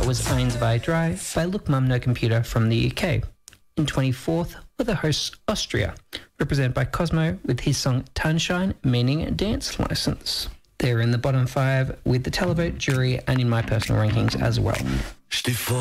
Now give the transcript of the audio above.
was Eins, Zwei, Drei by Look Mum No Computer from the UK. In 24th were the hosts Austria, represented by Cosmo with his song Tanshine, meaning dance license. They're in the bottom 5 with the televote, jury, and in my personal rankings as well.